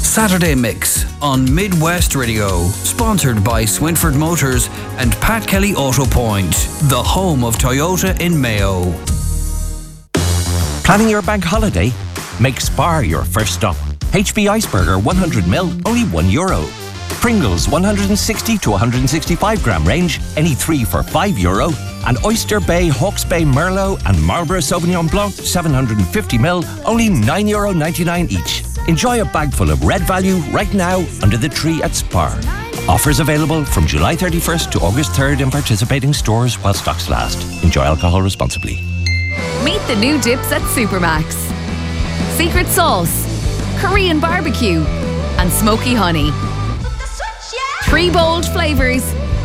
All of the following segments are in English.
Saturday Mix on Midwest Radio. Sponsored by Swinford Motors and Pat Kelly Auto Point, the home of Toyota in Mayo. Planning your bank holiday? Make Spar your first stop. HB Iceberger 100ml, only €1. Pringles 160 to 165 gram range, any 3 for €5. And Oyster Bay, Hawke's Bay Merlot and Marlborough Sauvignon Blanc 750ml, only €9.99 each. Enjoy a bag full of red value right now under the tree at Spar. Offers available from July 31st to August 3rd in participating stores while stocks last. Enjoy alcohol responsibly. Meet the new dips at Supermax. Secret sauce, Korean barbecue and smoky honey. 3 bold flavours,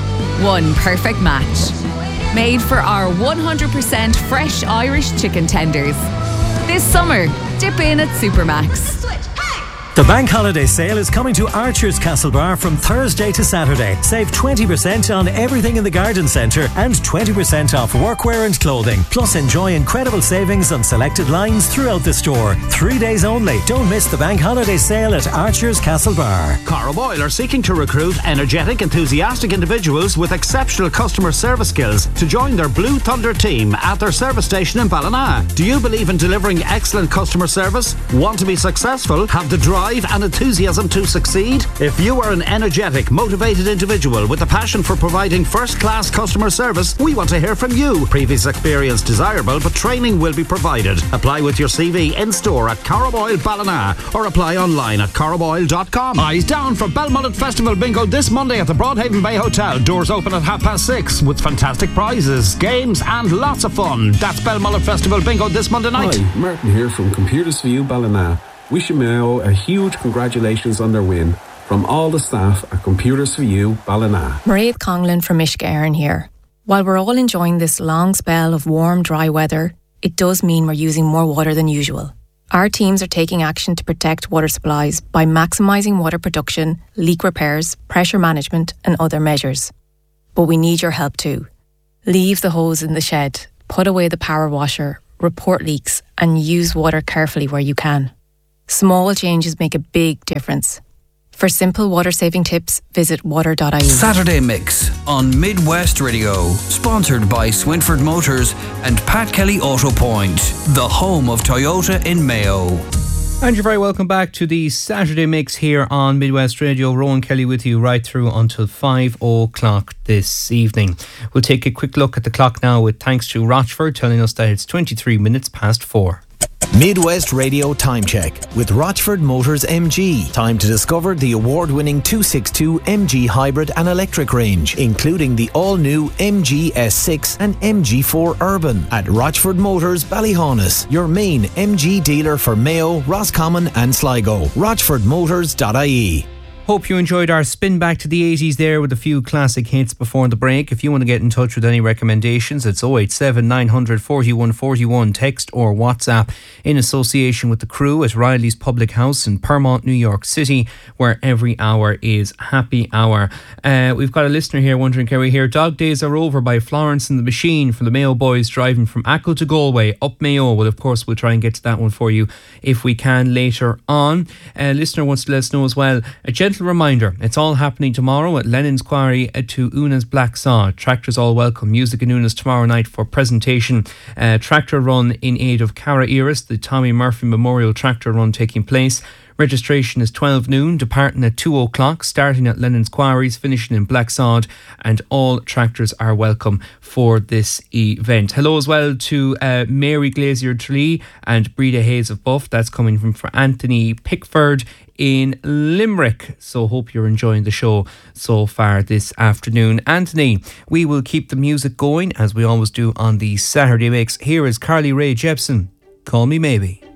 1 perfect match. Made for our 100% fresh Irish chicken tenders. This summer, dip in at Supermax. The bank holiday sale is coming to Archer's Castlebar from Thursday to Saturday. Save 20% on everything in the garden centre and 20% off workwear and clothing. Plus enjoy incredible savings on selected lines throughout the store. 3 days only. Don't miss the bank holiday sale at Archer's Castlebar. Carraboyle are seeking to recruit energetic, enthusiastic individuals with exceptional customer service skills to join their Blue Thunder team at their service station in Ballina. Do you believe in delivering excellent customer service? Want to be successful? Have the drive and enthusiasm to succeed? If you are an energetic, motivated individual with a passion for providing first-class customer service, we want to hear from you. Previous experience desirable, but training will be provided. Apply with your CV in-store at Carraboyle Ballina or apply online at carraboyle.com. Eyes down for Belmullet Festival Bingo this Monday at the Broadhaven Bay Hotel. Doors open at 6:30 with fantastic prizes, games and lots of fun. That's Belmullet Festival Bingo this Monday night. Hi, Martin here from Computers for You Ballina. Wishing Mayo a huge congratulations on their win from all the staff at Computers for You Ballina. Mairead Conglin from Uisce Éireann here. While we're all enjoying this long spell of warm, dry weather, it does mean we're using more water than usual. Our teams are taking action to protect water supplies by maximising water production, leak repairs, pressure management and other measures. But we need your help too. Leave the hose in the shed, put away the power washer, report leaks and use water carefully where you can. Small changes make a big difference. For simple water-saving tips, visit water.ie. Saturday Mix on Midwest Radio. Sponsored by Swinford Motors and Pat Kelly Auto Point, the home of Toyota in Mayo. And you're very welcome back to the Saturday Mix here on Midwest Radio. Rowan Kelly with you right through until 5 o'clock this evening. We'll take a quick look at the clock now with thanks to Rochford telling us that it's 23 minutes past 4. Midwest Radio Time Check with Rochford Motors MG. Time to discover the award-winning 262 MG hybrid and electric range, including the all-new MG S6 and MG4 Urban at Rochford Motors Ballyhaunis, your main MG dealer for Mayo, Roscommon and Sligo. RochfordMotors.ie. Hope you enjoyed our spin back to the 80s there with a few classic hits before the break. If you want to get in touch with any recommendations, it's 087 900 41 41, text or WhatsApp, in association with the crew at Riley's Public House in Permont, New York City, where every hour is happy hour. We've got a listener here wondering, can we hear Dog Days Are Over by Florence and the Machine from the Mayo Boys driving from Achill to Galway up Mayo? Well, of course, we'll try and get to that one for you if we can later on. A listener wants to let us know as well, a gentle reminder, it's all happening tomorrow at Lennon's Quarry to Una's Black Sod. Tractors all welcome. Music in Una's tomorrow night for presentation. Tractor run in aid of Cara Iris, the Tommy Murphy Memorial Tractor Run taking place. Registration is 12 noon, departing at 2 o'clock, starting at Lennon's Quarries, finishing in Black Sod, and all tractors are welcome for this event. Hello as well to Mary Glazier Tralee and Breda Hayes of Buff. That's coming from for Anthony Pickford in Limerick. So hope you're enjoying the show so far this afternoon. Anthony, we will keep the music going as we always do on the Saturday Mix. Here is Carly Rae Jepsen, Call Me Maybe.